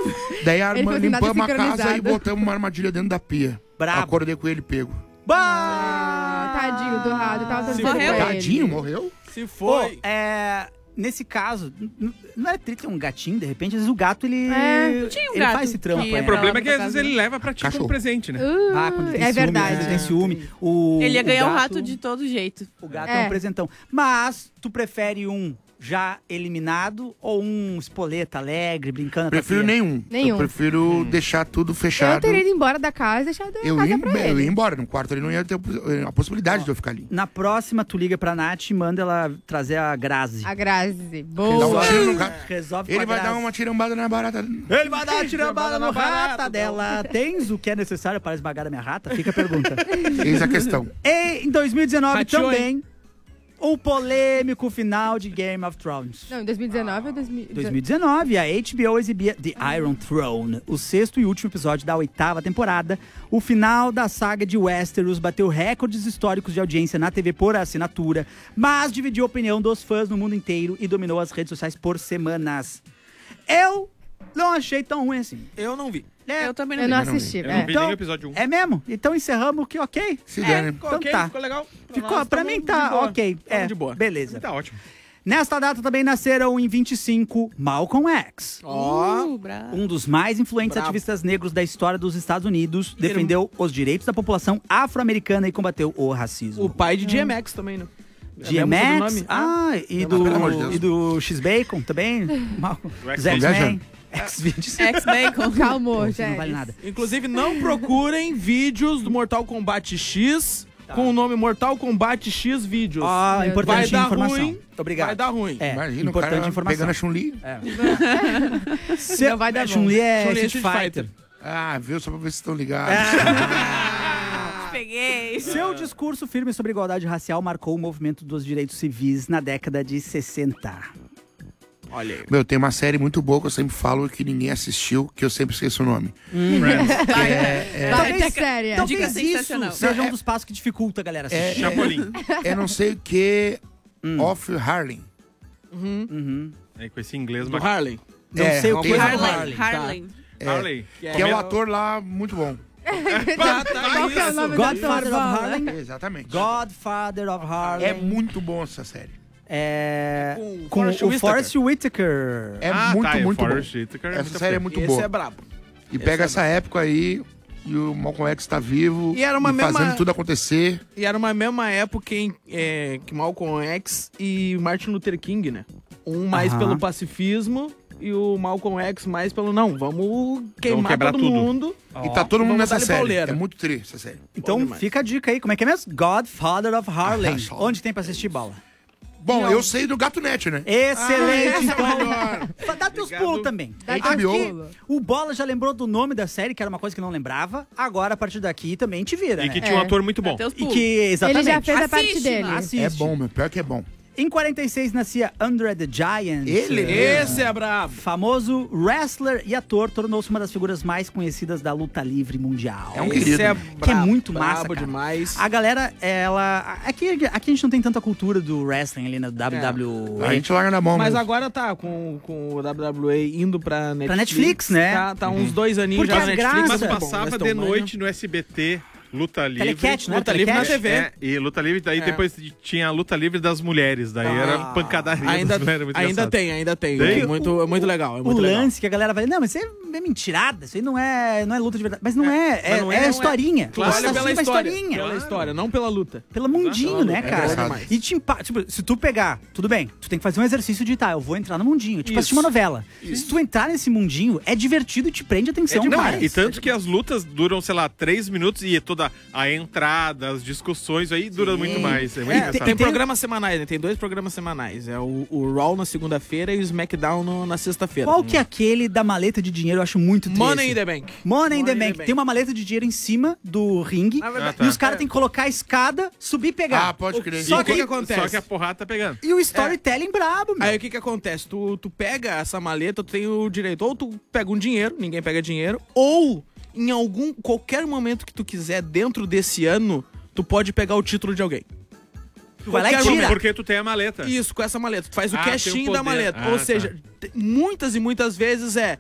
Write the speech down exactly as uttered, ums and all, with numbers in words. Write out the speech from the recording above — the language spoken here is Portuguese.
Daí a Ele arma, falou assim, nada limpamos a casa sincronizado. e botamos uma armadilha dentro da pia. Brabo. Acordei com ele pego. Ah, tadinho do Rato. Tava torcendo Morreu? pra ele. Tadinho, morreu? Se Pô, foi... é... Nesse caso, n- n- não é triste ter um gatinho, de repente, às vezes o gato, ele... É, tinha um ele gato faz esse trampo, que é. ia O problema é que pra às vezes casa. ele leva pra ti Cachorro. como presente, né? Uh, Ah, quando ele tem é ciúme, verdade. às vezes ele tem ciúme. O, Ele ia ganhar o um gato, rato de todo jeito. O gato é. É. um presentão. Mas, tu prefere um já eliminado ou um espoleta alegre, brincando? Prefiro nenhum. Nenhum. Eu prefiro Hum. deixar tudo Eu fechado. teria ido embora da casa e deixado a Eu casa ia, pra eu ele. ia embora. No quarto ele não ia ter a possibilidade de eu ficar ali. Na próxima, tu liga pra Nath e manda ela trazer a Grazi. A Grazi. Dá um Boa. tiro no gato. Resolve com Ele a vai Grazi. dar uma tirambada na barata. Ele vai dar uma tirambada na no barata rata dela. Tens o que é necessário para esmagar a minha rata? Fica a pergunta. Eis a questão. E em dois mil e dezenove Rateou, também, o polêmico final de Game of Thrones. Não, em dois mil e dezenove ou dois mil... dois mil e dezenove, a H B O exibia The Iron Throne, o sexto e último episódio da oitava temporada. O final da saga de Westeros bateu recordes históricos de audiência na T V por assinatura, mas dividiu a opinião dos fãs no mundo inteiro e dominou as redes sociais por semanas. Eu não achei tão ruim assim. Eu não vi. É, Eu também não Eu não vi. assisti. Eu é. não vi Então, nem o episódio um. é mesmo? Então encerramos que ok. Se der, né? Ficou Então ok, tá. ficou legal. Ficou, Nós pra tamo mim de tá boa. ok. Tamo É, de boa. beleza. Tá ótimo. Nesta data também nasceram em vinte e cinco Malcolm X. Ó, Uh, bravo. Um dos mais influentes Bravo. ativistas negros da história dos Estados Unidos, defendeu os direitos da população afro-americana e combateu o racismo. o pai de D M X também, né? D É M mesmo X, sobrenome? ah, e, Pelo amor de do, Deus. e do X-Bacon também, Malcolm, O dos X-Men. X-Men, X vinte. Ex-Bacon. Calmou, Não gente. vale nada. Inclusive, não procurem vídeos do Mortal Kombat X com o nome Mortal Kombat X Vídeos. Ah, Meu importante vai dar informação. ruim, Obrigado. vai dar ruim. É, Imagina o importante cara informação. pegando a Chun-Li. Se- Não vai dar é, bom. Chun-Li é Chun-Li é Street Street Fighter. Fighter. Ah, viu? Só pra ver se estão ligados. Peguei. Seu discurso firme sobre igualdade racial marcou o movimento dos direitos civis na década de sessenta. Olha aí. Meu, tem uma série muito boa que eu sempre falo que ninguém assistiu, que eu sempre esqueço o nome. Vai, Talvez- Tá séria. Talvez Dica isso sensacional. seja um dos passos que dificulta a galera assistir. Chapolin. É não sei o que... Off Harlem. É, com esse inglês Do mas... Harley. Não É, sei o tem que. razão. Harley. Harley. Harley. Que Que é o ator lá muito bom. Ah, tá Qual que é o isso. nome do Godfather ator? of Harlem. Exatamente. Godfather of Harlem. É muito bom essa série. É, Com o com Forrest o Whitaker. Forrest Whitaker. É Ah, muito, tá, e o muito bom. Forrest Whitaker é Essa muito série é bem. muito Esse boa. é brabo. E Esse pega é essa época aí e o Malcolm X tá vivo E era uma mesma- fazendo tudo acontecer. E era uma mesma época em é, que Malcolm X e Martin Luther King, né? Um mais Aham. pelo pacifismo e o Malcolm X mais pelo não, vamos queimar quebrar todo tudo. mundo. E tá todo mundo vamos nessa dar-lhe série. pauleira. É muito tri essa série. Então Bom demais. fica a dica aí. Como é que é mesmo? Godfather of Harlem. Ah, só. Onde tem pra assistir, Bola? Bom, eu sei do Gato Net, né? Excelente, esse é o melhor. então. Dá teus Obrigado. pulos também. Dá Aqui, teu pulo. o Bola já lembrou do nome da série, que era uma coisa que não lembrava. Agora, a partir daqui, também te vira, E né? que tinha um É. ator muito bom. Teus E pulos. que, exatamente. Ele já fez a parte Assiste, dele. mano. Assiste. É bom, meu. Pior que é bom. Em quarenta e seis nascia Andre the Giant. Ele Esse é brabo. Famoso wrestler e ator, tornou-se uma das figuras mais conhecidas da luta livre mundial. É um Esse querido. é Que é muito massa, brabo cara. demais. A galera, ela... Aqui, aqui a gente não tem tanta cultura do wrestling ali na W W E. A gente larga na mão. Mas mesmo. agora tá com, com o W W E indo pra Netflix. Netflix, né? Tá, tá uns dois aninhos Porque já as na Netflix. graças- Mas Tá bom, passava de WrestleMania. noite no S B T, Luta Livre. Telecat, né? Luta Livre na Telecat. T V. É, e Luta Livre, daí É. depois tinha a Luta Livre das mulheres, daí Ah. era pancadaria Ainda, das mulheres, muito ainda engraçado. tem, ainda tem. Tem? É muito, é muito legal, é O muito legal. lance que a galera vai... Não, mas isso é mentirada. Isso aí não é, não é luta de verdade. Mas não é. É, mas não é, é não é. historinha. Claro, Você olha tá pela assistindo a história. historinha. Pela história, não pela luta. Pelo mundinho, né, É cara? engraçado. demais. E te empa... Tipo, se tu pegar, tudo bem, tu tem que fazer um exercício de, tá, eu vou entrar no mundinho. Tipo, Isso. assistir uma novela. Se tu entrar nesse mundinho, é divertido e te prende atenção, Não, cara. e tanto que as lutas duram, sei lá, três minutos e toda a entrada, as discussões aí dura muito mais. É muito É, engraçado. tem, tem programas semanais, né? Tem dois programas semanais. É o, o Raw na segunda-feira e o SmackDown no- na sexta-feira. Qual que é aquele da maleta de dinheiro? Eu acho muito triste. Money in the Bank. Money in the Money in Bank. the Bank. Tem uma maleta de dinheiro em cima do ringue. Na verdade, Ah, tá. E os caras têm que colocar a escada, subir e pegar. Ah, pode crer. Só E que o que co- acontece? Só que a porrada tá pegando. E o storytelling brabo, meu. Aí o que que acontece? Tu, tu pega essa maleta, tu tem o direito, ou tu pega um dinheiro, ninguém pega dinheiro, ou em algum, qualquer momento que tu quiser dentro desse ano, tu pode pegar o título de alguém. Tu vai lá e qualquer tira. momento. Porque tu tem a maleta. Isso, com essa maleta. Tu faz o Ah, tem cash-in o da poder. maleta. Ah, Ou tá. seja, te- muitas e muitas vezes é